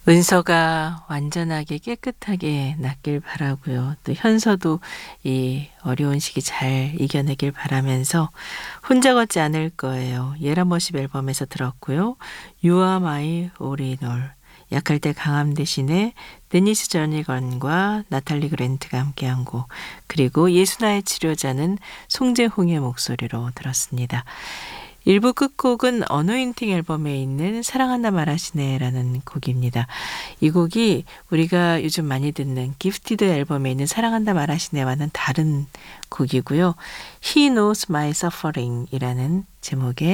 은서가 완전하게 깨끗하게 낫길 바라고요. 또 현서도 이 어려운 시기 잘 이겨내길 바라면서 혼자 걷지 않을 거예요. 예라머십 앨범에서 들었고요. You are my all in all. 약할 때 강함 대신에 데니스 저니건과 나탈리 그랜트가 함께한 곡, 그리고 예수나의 치료자는 송재홍의 목소리로 들었습니다. 1부 끝곡은 어노인팅 앨범에 있는 사랑한다 말하시네라는 곡입니다. 이 곡이 우리가 요즘 많이 듣는 기프티드 앨범에 있는 사랑한다 말하시네와는 다른 곡이고요. He knows my suffering 이라는 제목의